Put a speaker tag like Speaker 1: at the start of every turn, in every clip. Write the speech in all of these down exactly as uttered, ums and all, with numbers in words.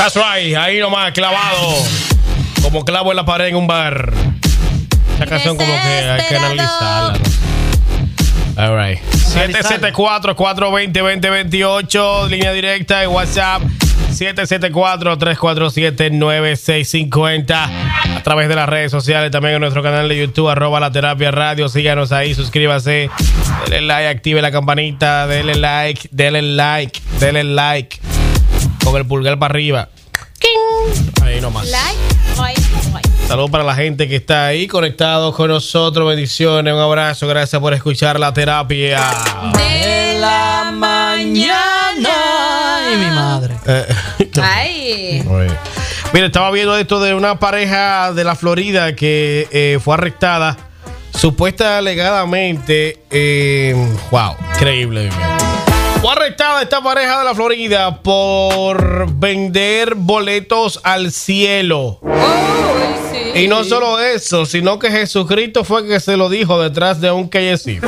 Speaker 1: That's right, ahí nomás, clavado. Como clavo en la pared en un bar. Esta canción como que hay que analizarla, ¿no? All right. siete siete cuatro, cuatro dos cero, dos cero dos ocho, línea directa y WhatsApp siete siete cuatro, tres cuatro siete, nueve seis cinco cero. A través de las redes sociales, también en nuestro canal de YouTube, arroba La Terapia Radio. Síganos ahí, suscríbase, denle like, active la campanita, denle like, denle like, denle like. Con el pulgar para arriba. Ahí nomás. Like. Saludos para la gente que está ahí conectados con nosotros. Bendiciones, un abrazo. Gracias por escuchar La Terapia
Speaker 2: de la mañana.
Speaker 3: Y mi madre.
Speaker 1: Eh,
Speaker 2: Ay.
Speaker 1: Mira, estaba viendo esto de una pareja de la Florida que eh, fue arrestada supuesta alegadamente. Eh, wow, increíble. Fue arrestada esta pareja de la Florida por vender boletos al cielo.
Speaker 2: Oh, sí.
Speaker 1: Y no solo eso, sino que Jesucristo fue que se lo dijo detrás de un K F C.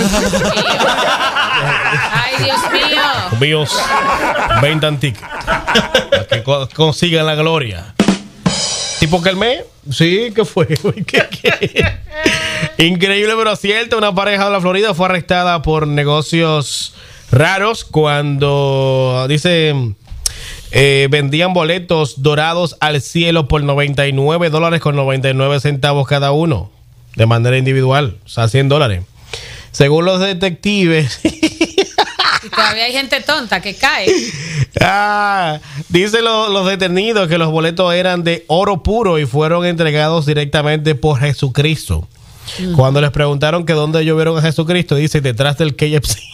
Speaker 2: Ay, Dios mío.
Speaker 1: Míos, vendan tickets para que co- consigan la gloria. ¿Tipo que el mes? Sí, ¿qué fue? ¿Qué, qué? Increíble, pero cierto. Una pareja de la Florida fue arrestada por negocios raros cuando, dice, eh, vendían boletos dorados al cielo por noventa y nueve dólares con noventa y nueve centavos cada uno, de manera individual, o sea, cien dólares. Según los detectives...
Speaker 2: Y todavía hay gente tonta que cae.
Speaker 1: Ah, dice lo, los detenidos que los boletos eran de oro puro y fueron entregados directamente por Jesucristo. Mm. Cuando les preguntaron que dónde ellos vieron a Jesucristo, dice detrás del K F C.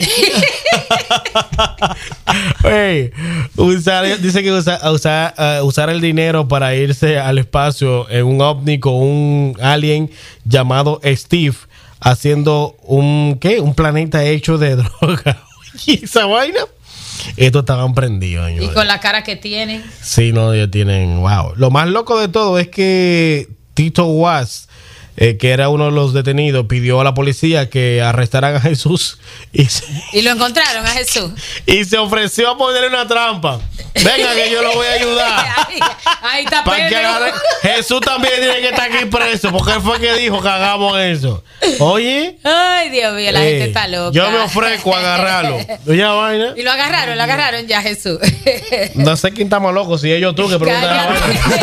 Speaker 1: Hey, usar, dice que usa, usar, uh, usar el dinero para irse al espacio en un ovni con un alien llamado Steve, haciendo un ¿qué? Un planeta hecho de droga. ¿Y esa vaina? Estos estaban prendidos.
Speaker 2: Y con la cara que tienen.
Speaker 1: Sí, no, ellos tienen, wow. Lo más loco de todo es que Tito Was, eh, que era uno de los detenidos, pidió a la policía que arrestaran a Jesús y, se,
Speaker 2: y lo encontraron a Jesús.
Speaker 1: Y se ofreció a ponerle una trampa. Venga que yo lo voy a ayudar.
Speaker 2: Ahí, ahí está
Speaker 1: Para que agarre. Jesús también tiene que estar aquí preso, porque él fue que dijo que hagamos eso. Oye.
Speaker 2: Ay, Dios mío, la
Speaker 1: eh,
Speaker 2: gente está loca.
Speaker 1: Yo me ofrezco a agarrarlo. ¿Ya vaina?
Speaker 2: Y lo agarraron, lo agarraron ya Jesús.
Speaker 1: No sé quién está más loco, si ellos tú que preguntan.
Speaker 2: No,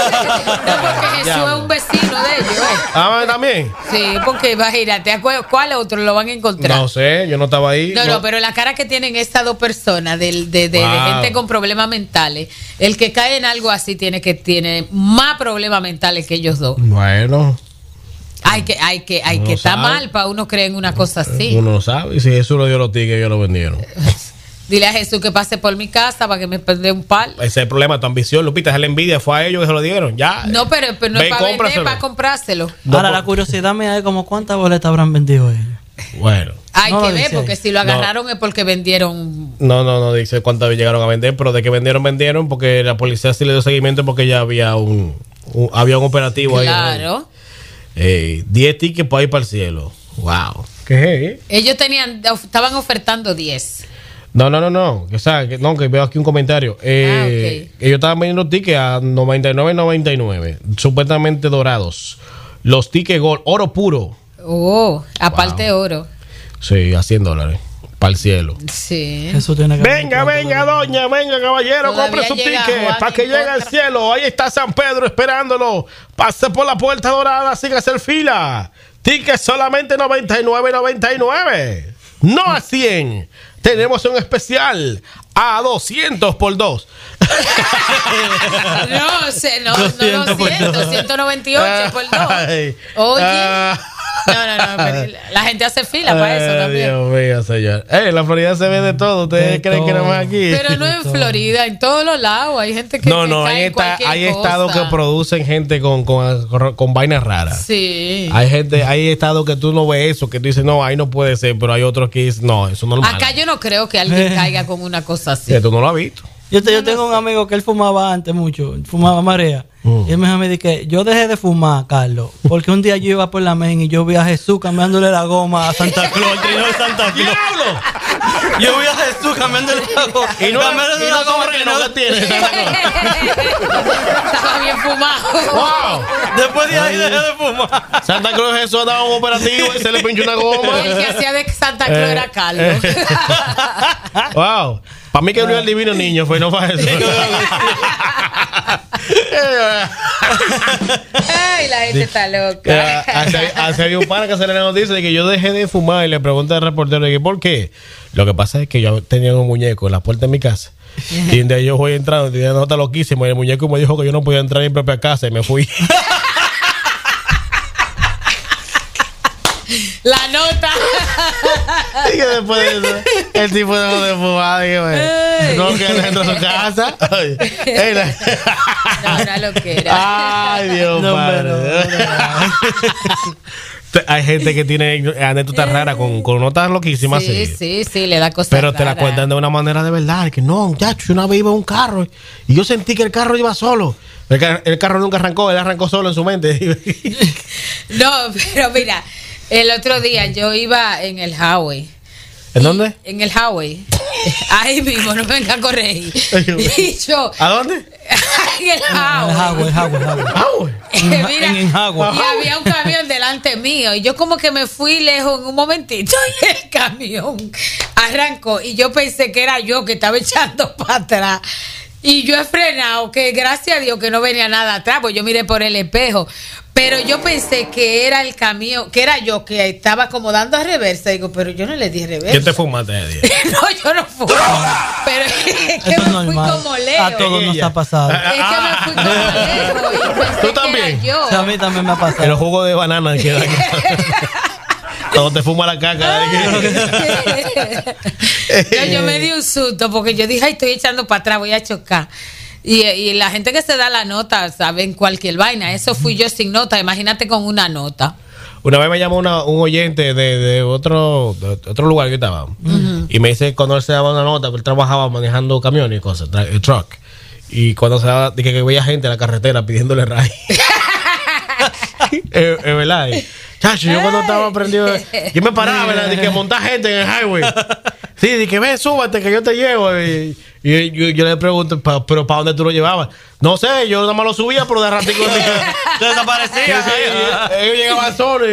Speaker 2: porque Jesús ya, es un vecino de ellos. ¿eh?
Speaker 1: Ah, también.
Speaker 2: Sí, porque imagínate, ¿cuál otro lo van a encontrar?
Speaker 1: No sé, yo no estaba ahí.
Speaker 2: No, no, no pero la cara que tienen estas dos personas de, de, de, wow. de gente con problemas mentales, el que cae en algo así tiene que tiene más problemas mentales que ellos dos.
Speaker 1: Bueno.
Speaker 2: Hay que, hay que, hay que estar mal para uno creer en una cosa así.
Speaker 1: Uno no sabe. Y si Jesús lo dio los tickets, ellos lo vendieron.
Speaker 2: Dile a Jesús que pase por mi casa para que me dé un pal.
Speaker 1: Ese es el problema, tu ambición, Lupita, es la envidia. Fue a ellos que se lo dieron. Ya.
Speaker 2: No, pero, pero no es para vender, es para comprárselo.
Speaker 3: No, ahora, la curiosidad mía es como cuántas boletas habrán vendido ellos.
Speaker 1: Bueno.
Speaker 2: Hay
Speaker 3: no
Speaker 2: que ver, porque si lo agarraron
Speaker 1: no.
Speaker 2: es porque vendieron.
Speaker 1: No, no, no dice cuántas llegaron a vender, pero de que vendieron, vendieron, porque la policía sí le dio seguimiento porque ya había un, un había un operativo
Speaker 2: claro.
Speaker 1: ahí. Claro. Eh, diez tickets para ir para el cielo. Wow. ¿Qué es?
Speaker 2: Ellos tenían, estaban ofertando diez.
Speaker 1: No, no, no, no. O sea, que, no, que veo aquí un comentario. Eh,
Speaker 2: ah, okay.
Speaker 1: Ellos estaban vendiendo tickets a noventa y nueve noventa y nueve, supuestamente dorados. Los tickets gold, oro puro.
Speaker 2: Oh, aparte wow. oro.
Speaker 1: Sí, a cien dólares. Para el cielo.
Speaker 2: Sí.
Speaker 3: Eso tiene que
Speaker 1: venga, venga, doña, venga, caballero, compre su ticket para que llegue al cielo. Ahí está San Pedro esperándolo. Pase por la puerta dorada sin hacer fila. Ticket solamente noventa y nueve noventa y nueve. No a cien. Tenemos un especial a doscientos por dos.
Speaker 2: No, sé, no, no, no, doscientos, ciento noventa y ocho por dos. Oye. Uh, No, no, no, pero la gente hace fila para eso también.
Speaker 1: Dios mío, señor. Eh, en la Florida se ve de todo. ¿Ustedes
Speaker 3: de
Speaker 1: creen
Speaker 3: todo.
Speaker 1: que no más aquí?
Speaker 2: Pero no en Florida, en todos los lados. Hay gente que.
Speaker 1: No,
Speaker 2: que
Speaker 1: no,
Speaker 2: cae
Speaker 1: hay,
Speaker 2: en
Speaker 1: esta, hay
Speaker 2: cosa.
Speaker 1: estados que producen gente con, con, con, con vainas raras.
Speaker 2: Sí.
Speaker 1: Hay gente, hay estados que tú no ves eso, que tú dices, no, ahí no puede ser, pero hay otros que dicen, no, eso no es normal.
Speaker 2: Acá yo no creo que alguien caiga con una cosa así.
Speaker 1: Sí, tú no lo has visto.
Speaker 3: Yo, te,
Speaker 2: yo
Speaker 3: yo
Speaker 2: no
Speaker 3: tengo
Speaker 2: sé.
Speaker 3: un amigo que él fumaba antes mucho, fumaba marea. Mm. Y él me dijo que yo dejé de fumar, Carlos, porque un día yo iba por la main y yo vi a Jesús cambiándole la goma a Santa Claus, el trino de Santa Claus.
Speaker 1: ¡Diablo!
Speaker 3: Yo vi a Jesús cambiándole la goma.
Speaker 1: Y no, cambiándole la goma que no la tiene.
Speaker 2: Estaba bien fumado.
Speaker 1: ¡Wow!
Speaker 3: Después de ahí dejé de fumar.
Speaker 1: Santa Claus Jesús andaba un operativo y se le pinchó una goma.
Speaker 2: El que hacía de Santa Claus era Carlos.
Speaker 1: Wow. Para mí que no el divino niño fue, no fue eso.
Speaker 2: Ay, la gente está loca.
Speaker 1: Hace, hace había un pana que se le noticia de que yo dejé de fumar y le pregunté al reportero, ¿y por qué? Lo que pasa es que yo tenía un muñeco en la puerta de mi casa. Y de ahí yo voy entrando, tenía una nota loquísima y el muñeco me dijo que yo no podía entrar en mi propia casa y me fui.
Speaker 2: La nota.
Speaker 1: Y que después de eso, el tipo dejó de fumar. Dije, no, que él entró a su casa. Ay, ey, la...
Speaker 2: No, una loquera.
Speaker 1: Ay, Dios
Speaker 3: No,
Speaker 1: padre.
Speaker 3: no, no, no.
Speaker 1: Hay gente que tiene anécdotas raras con, con notas loquísimas.
Speaker 2: Sí,
Speaker 1: así.
Speaker 2: sí, sí, le da cosas
Speaker 1: Pero te la
Speaker 2: raras.
Speaker 1: cuentan de una manera de verdad. Que no, muchacho, yo una vez iba en un carro y yo sentí que el carro iba solo. El, car- el carro nunca arrancó, él arrancó solo en su mente.
Speaker 2: No, pero mira, el otro día yo iba en el highway.
Speaker 1: ¿En dónde?
Speaker 2: En el highway. Ahí mismo, no me venga a corregir. Y yo.
Speaker 1: ¿A dónde?
Speaker 2: En el
Speaker 3: El Jagüey,
Speaker 2: highway.
Speaker 3: el Jagüey, el Jagüey.
Speaker 1: Ah, güey.
Speaker 2: Eh, mira,
Speaker 3: En- en Jagua.
Speaker 2: y había un camión delante mío y yo como que me fui lejos en un momentito y el camión arrancó y yo pensé que era yo que estaba echando para atrás y yo he frenado, que gracias a Dios que no venía nada atrás, pues yo miré por el espejo, pero yo pensé que era el camión, que era yo que estaba como dando a reversa. Digo, pero yo no le di reversa.
Speaker 1: ¿Quién te fumaste ese día?
Speaker 2: No, yo no fui, pero es que
Speaker 3: Eso es
Speaker 2: me fui
Speaker 3: normal.
Speaker 2: como lejos.
Speaker 3: A todos nos
Speaker 1: Ella.
Speaker 3: ha pasado.
Speaker 2: Es que me fui como lejos y pensé
Speaker 1: ¿Tú
Speaker 2: que
Speaker 1: también?
Speaker 2: era yo.
Speaker 3: O sea, a mí también me ha
Speaker 1: El
Speaker 3: pasado.
Speaker 1: jugo de banana que da. Cuando te fuma la caca.
Speaker 2: Yo, yo me di un susto porque yo dije, ay, estoy echando para atrás, voy a chocar. Y, y la gente que se da la nota saben cualquier vaina. Eso fui yo sin nota, imagínate con una nota.
Speaker 1: Una vez me llamó una, un oyente de, de otro de otro lugar que estaba. Uh-huh. Y me dice cuando él se daba una nota, él trabajaba manejando camiones y cosas, tra- el truck. Y cuando se daba, dije que veía gente en la carretera pidiéndole ray. Es es verdad. eh. Chacho, yo cuando estaba aprendiendo, yo me paraba, ¿verdad? De que montar gente en el highway. Sí, de que ve, súbate, que yo te llevo. Y, y yo, yo le pregunto, "Pa- ¿pero para dónde tú lo llevabas? No sé, yo nada más lo subía, pero de ratico se desaparecía. Sí, sí, ellos llegaban solos.